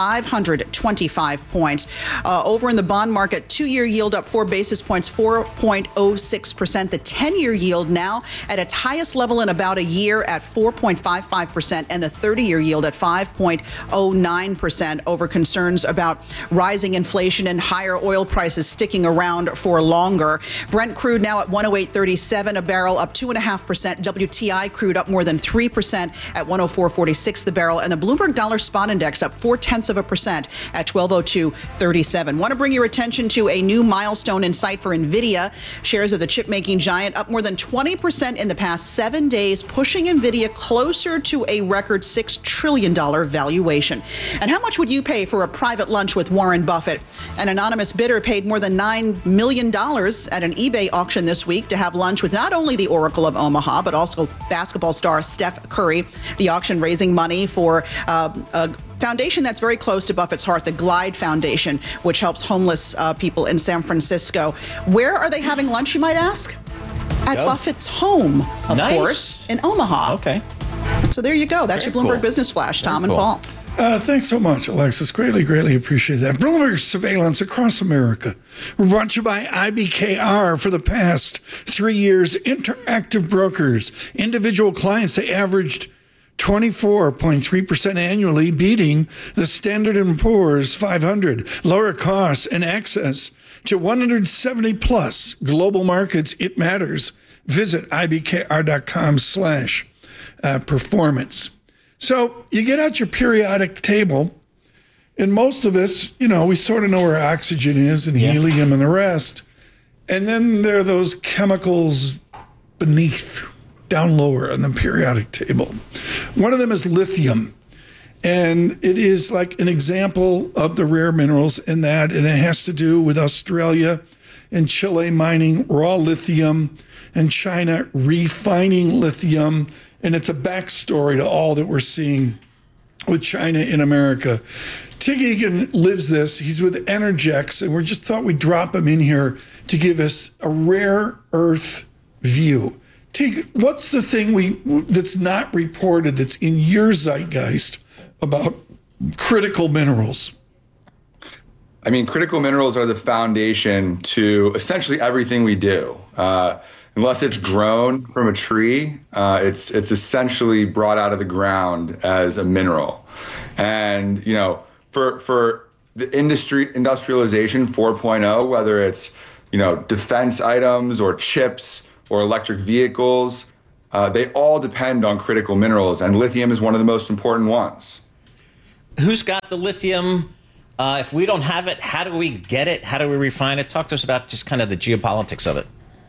525 points. Over in the bond market, 2-year yield up 4 basis points, 4.06%. The 10-year yield now at its highest level in about a year at 4.55%, and the 30-year yield at 5.09% over concerns about rising inflation and higher oil prices sticking around for longer. Brent crude now at 108.37 a barrel, up 2.5%. WTI crude up more than 3% at 104.46 the barrel, and the Bloomberg Dollar Spot Index up 0.4% at 1202.37. Want to bring your attention to a new milestone in sight for NVIDIA. Shares of the chip-making giant up more than 20% in the past 7 days, pushing NVIDIA closer to a record $6 trillion valuation. And how much would you pay for a private lunch with Warren Buffett? An anonymous bidder paid more than $9 million at an eBay auction this week to have lunch with not only the Oracle of Omaha, but also basketball star Steph Curry. The auction raising money for a foundation that's very close to Buffett's heart, the Glide Foundation, which helps homeless people in San Francisco. Where are they having lunch, you might ask? At Buffett's home, of course, in Omaha. Okay. So there you go. That's your Bloomberg Business Flash, Tom and Paul. Thanks so much, Alexis. Greatly appreciate that. Bloomberg surveillance across America. We're brought to you by IBKR. For the past 3 years, Interactive Brokers, individual clients, they averaged 24.3% annually, beating the Standard & Poor's 500. Lower costs and access to 170 plus global markets. It matters. Visit ibkr.com/performance. So you get out your periodic table, and most of us, we sort of know where oxygen is and helium and the rest. And then there are those chemicals beneath, down lower on the periodic table. One of them is lithium. And it is like an example of the rare minerals in that, and it has to do with Australia and Chile mining raw lithium and China refining lithium. And it's a backstory to all that we're seeing with China in America. Tig Egan lives this. He's with Energex, and we just thought we'd drop him in here to give us a rare earth view. Tig, what's the thing that's not reported that's in your zeitgeist about critical minerals? I mean, critical minerals are the foundation to essentially everything we do. Unless it's grown from a tree, it's essentially brought out of the ground as a mineral. And, for the industrialization 4.0, whether it's, defense items or chips or electric vehicles, they all depend on critical minerals, and lithium is one of the most important ones. Who's got the lithium? If we don't have it, how do we get it? How do we refine it? Talk to us about just kind of the geopolitics of it.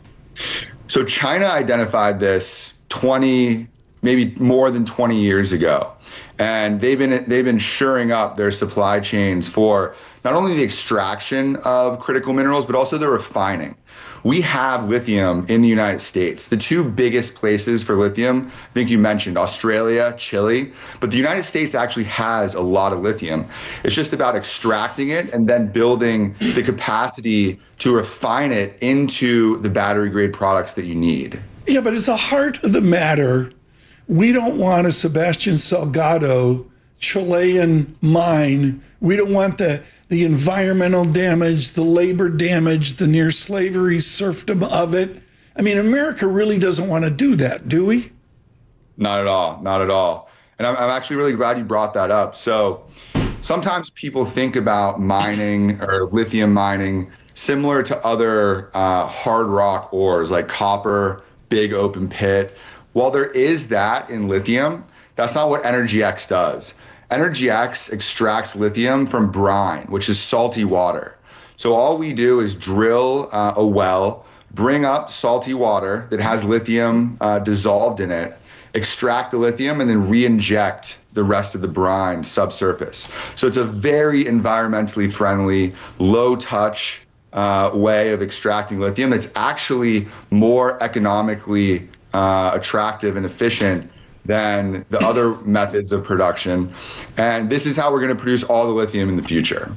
So China identified this 20, maybe more than 20 years ago, and they've been shoring up their supply chains for not only the extraction of critical minerals, but also the refining. We have lithium in the United States. The two biggest places for lithium, I think you mentioned Australia, Chile, but the United States actually has a lot of lithium. It's just about extracting it and then building the capacity to refine it into the battery grade products that you need. Yeah, but it's the heart of the matter. We don't want a Sebastian Salgado Chilean mine. We don't want the environmental damage, the labor damage, the near slavery serfdom of it. I mean, America really doesn't want to do that, do we? Not at all, not at all. And I'm actually really glad you brought that up. So sometimes people think about mining or lithium mining similar to other hard rock ores like copper, big open pit. While there is that in lithium, that's not what EnergyX does. EnergyX extracts lithium from brine, which is salty water. So all we do is drill a well, bring up salty water that has lithium dissolved in it, extract the lithium, and then re-inject the rest of the brine subsurface. So it's a very environmentally friendly, low-touch way of extracting lithium. It's actually more economically attractive and efficient than the other methods of production. And this is how we're going to produce all the lithium in the future.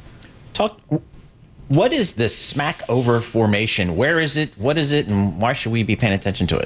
What is the Smackover Formation? Where is it? What is it? And why should we be paying attention to it?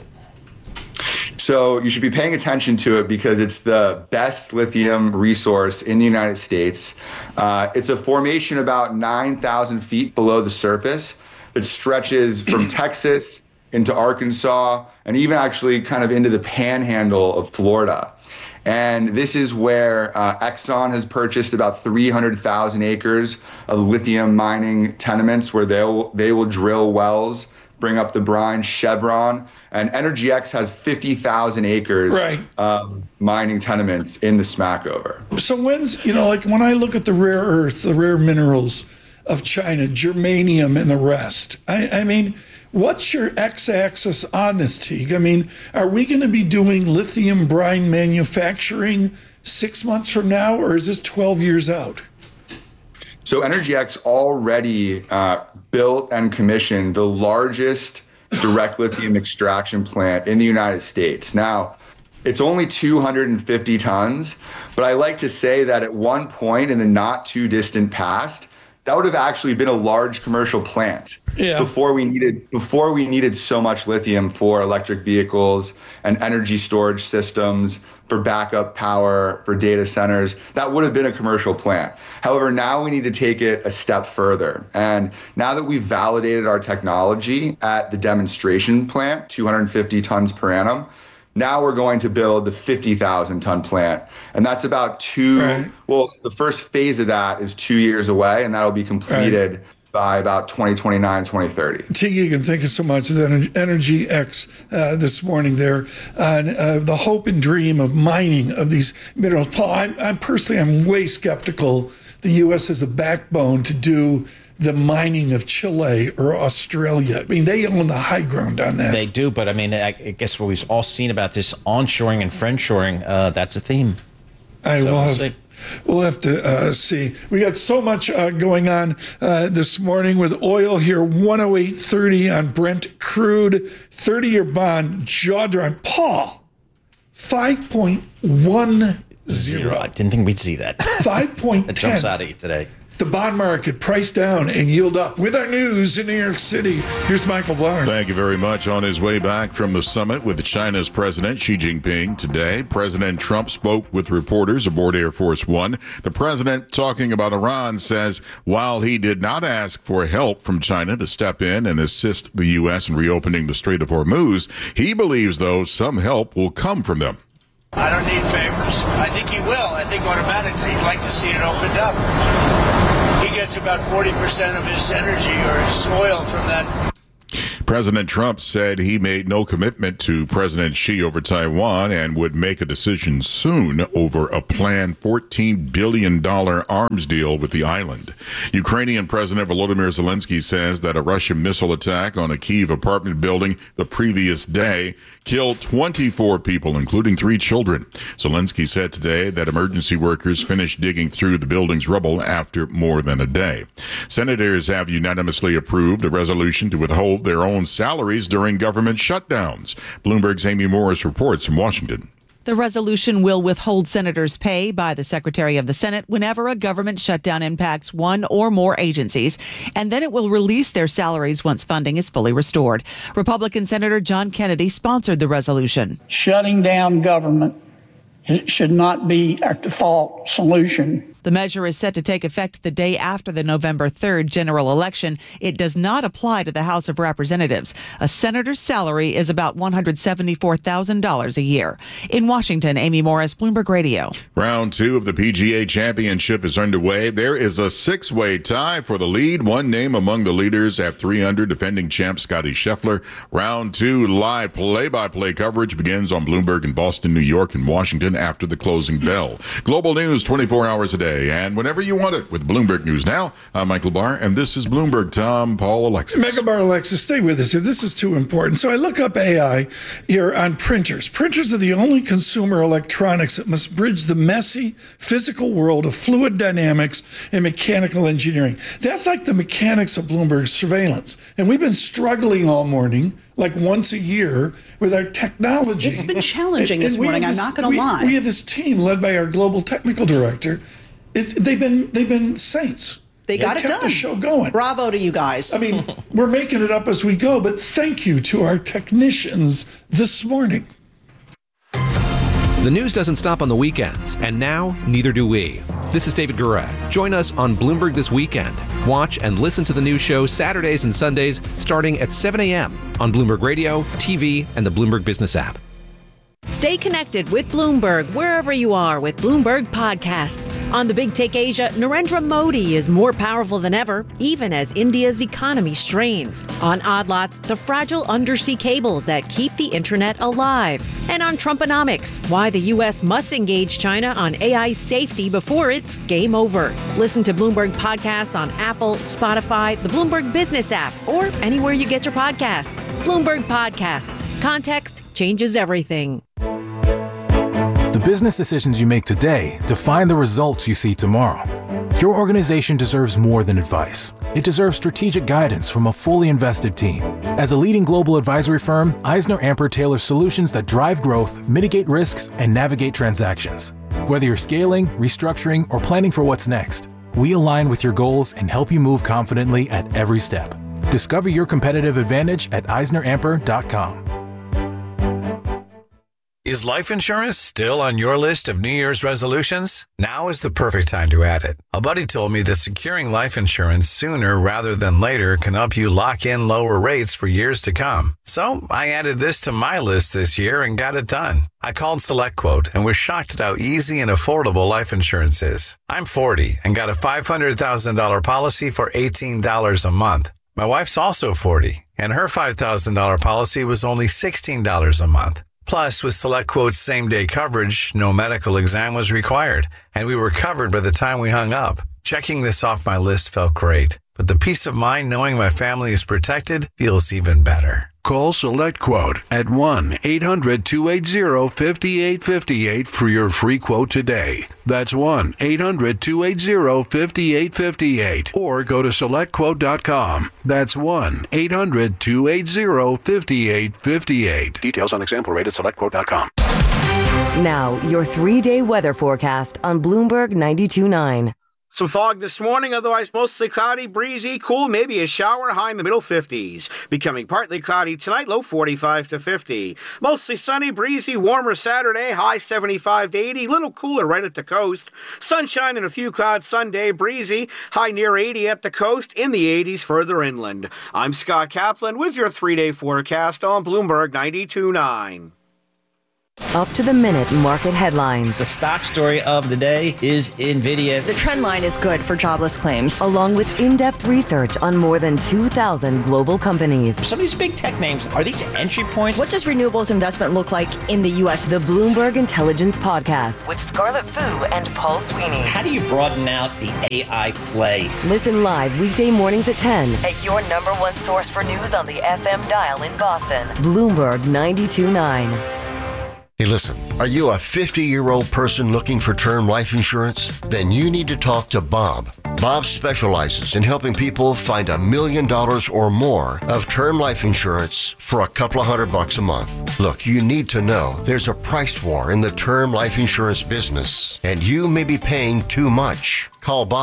So you should be paying attention to it because it's the best lithium resource in the United States. It's a formation about 9,000 feet below the surface that stretches from Texas into Arkansas and even actually kind of into the panhandle of Florida. And this is where Exxon has purchased about 300,000 acres of lithium mining tenements where they will drill wells, bring up the brine. Chevron and Energy X has 50,000 acres of mining tenements in the Smackover. So when I look at the rare earths, the rare minerals of China, germanium and the rest, I mean, what's your x-axis on this, Teague? I mean, are we going to be doing lithium brine manufacturing 6 months from now, or is this 12 years out? So Energy X already built and commissioned the largest direct lithium extraction plant in the United States. Now, it's only 250 tons, but I like to say that at one point in the not too distant past, that would have actually been a large commercial plant before we needed so much lithium for electric vehicles and energy storage systems, for backup power, for data centers. That would have been a commercial plant. However, now we need to take it a step further. And now that we've validated our technology at the demonstration plant, 250 tons per annum, now we're going to build the 50,000 ton plant. And that's about the first phase of that is 2 years away, and that'll be completed by about 2029, 2030. Teague Egan, thank you so much. Energy X this morning there on the hope and dream of mining of these minerals. Paul, I'm personally way skeptical the U.S. has a backbone to do the mining of Chile or Australia. I mean, they own the high ground on that. They do, but I mean, I guess what we've all seen about this onshoring and friendshoring, that's a theme. We'll have to see. We got so much going on this morning with oil here, 108.30 on Brent crude, 30-year bond, jaw-dropping. Paul, 5.10. I didn't think we'd see that. 5.10. That jumps out at you today. The bond market priced down and yield up. With our news in New York City, here's Michael Blauer. Thank you very much. On his way back from the summit with China's President Xi Jinping today, President Trump spoke with reporters aboard Air Force One. The president, talking about Iran, says while he did not ask for help from China to step in and assist the U.S. in reopening the Strait of Hormuz, he believes, though, some help will come from them. I don't need favors. I think he will. I think automatically he'd like to see it opened up. He gets about 40% of his energy or his oil from that. President Trump said he made no commitment to President Xi over Taiwan and would make a decision soon over a planned $14 billion arms deal with the island. Ukrainian President Volodymyr Zelensky says that a Russian missile attack on a Kyiv apartment building the previous day killed 24 people, including 3 children. Zelensky said today that emergency workers finished digging through the building's rubble after more than a day. Senators have unanimously approved a resolution to withhold their own salaries during government shutdowns. Bloomberg's Amy Morris reports from Washington. The resolution will withhold senators' pay by the Secretary of the Senate whenever a government shutdown impacts one or more agencies, and then it will release their salaries once funding is fully restored. Republican Senator John Kennedy sponsored the resolution. Shutting down government should not be our default solution. The measure is set to take effect the day after the November 3rd general election. It does not apply to the House of Representatives. A senator's salary is about $174,000 a year. In Washington, Amy Morris, Bloomberg Radio. Round 2 of the PGA Championship is underway. There is a 6-way tie for the lead. One name among the leaders at 300, defending champ Scottie Scheffler. Round 2 live play-by-play coverage begins on Bloomberg in Boston, New York, and Washington after the closing bell. Global news 24 hours a day. today and whenever you want it with Bloomberg News Now. I'm Michael Barr, and this is Bloomberg. Tom, Paul, Alexis. Michael Barr, Alexis, stay with us here. This is too important. So I look up AI here on printers. Printers are the only consumer electronics that must bridge the messy physical world of fluid dynamics and mechanical engineering. That's like the mechanics of Bloomberg surveillance. And we've been struggling all morning, like once a year, with our technology. It's been challenging this morning, I'm not going to lie. We have this team led by our global technical director. They've been saints. They got it kept done. The show going. Bravo to you guys. I mean, we're making it up as we go, but thank you to our technicians this morning. The news doesn't stop on the weekends, and now neither do we. This is David Gura. Join us on Bloomberg This Weekend. Watch and listen to the news show Saturdays and Sundays starting at 7 a.m. on Bloomberg Radio, TV, and the Bloomberg Business app. Stay connected with Bloomberg wherever you are with Bloomberg Podcasts. On the Big Take Asia, Narendra Modi is more powerful than ever, even as India's economy strains. On Odd Lots, the fragile undersea cables that keep the internet alive. And on Trumponomics, why the U.S. must engage China on AI safety before it's game over. Listen to Bloomberg Podcasts on Apple, Spotify, the Bloomberg Business app, or anywhere you get your podcasts. Bloomberg Podcasts. Context changes everything. The business decisions you make today define the results you see tomorrow. Your organization deserves more than advice. It deserves strategic guidance from a fully invested team. As a leading global advisory firm, EisnerAmper tailors solutions that drive growth, mitigate risks, and navigate transactions. Whether you're scaling, restructuring, or planning for what's next, we align with your goals and help you move confidently at every step. Discover your competitive advantage at EisnerAmper.com. Is life insurance still on your list of New Year's resolutions? Now is the perfect time to add it. A buddy told me that securing life insurance sooner rather than later can help you lock in lower rates for years to come. So I added this to my list this year and got it done. I called SelectQuote and was shocked at how easy and affordable life insurance is. I'm 40 and got a $500,000 policy for $18 a month. My wife's also 40 and her $5,000 policy was only $16 a month. Plus, with SelectQuote's same-day coverage, no medical exam was required, and we were covered by the time we hung up. Checking this off my list felt great, but the peace of mind knowing my family is protected feels even better. Call SelectQuote at 1-800-280-5858 for your free quote today. That's 1-800-280-5858. Or go to SelectQuote.com. That's 1-800-280-5858. Details on example rate at SelectQuote.com. Now, your 3-day weather forecast on Bloomberg 92.9. Some fog this morning, otherwise mostly cloudy, breezy, cool, maybe a shower, high in the middle 50s. Becoming partly cloudy tonight, low 45 to 50. Mostly sunny, breezy, warmer Saturday, high 75 to 80, little cooler right at the coast. Sunshine and a few clouds Sunday, breezy, high near 80 at the coast, in the 80s further inland. I'm Scott Kaplan with your 3-day forecast on Bloomberg 92.9. Up to the minute market headlines. The stock story of the day is NVIDIA. The trend line is good for jobless claims, along with in-depth research on more than 2,000 global companies. Some of these big tech names, are these entry points? What does renewables investment look like in the U.S.? The Bloomberg Intelligence Podcast with Scarlett Fu and Paul Sweeney. How do you broaden out the AI play? Listen live weekday mornings at 10 at your number one source for news on the FM dial in Boston. Bloomberg 92.9. Hey, listen, are you a 50-year-old person looking for term life insurance? Then you need to talk to Bob. Bob specializes in helping people find $1 million or more of term life insurance for a couple of $100 a month. Look, you need to know there's a price war in the term life insurance business, and you may be paying too much. Call Bob